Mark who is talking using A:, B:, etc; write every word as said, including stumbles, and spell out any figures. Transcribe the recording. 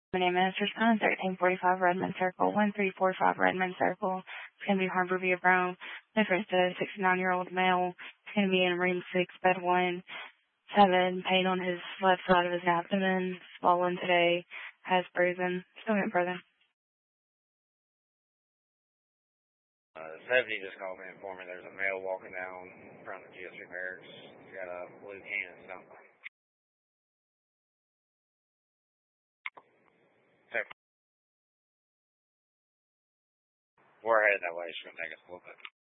A: My name is Respondent thirteen forty-five Redmond Circle, one three four five Redmond Circle. It's going to be Harborview Brown. Difference to sixty-nine-year-old male. It's going to be in room six, bed one. Seven, pain on his left side of his abdomen, swollen today, has bruising. Still getting further.
B: Uh, the deputy just called me and informed me there's a male walking down in front of the G S three barracks. He's got a blue can and something. So, we're headed that way. It's going to take us a little bit.